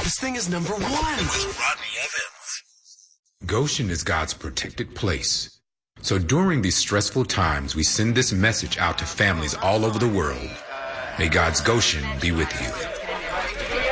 This thing is number 1. With Rodney Evans. Goshen is God's protected place. So during these stressful times, we send this message out to families all over the world. May God's Goshen be with you.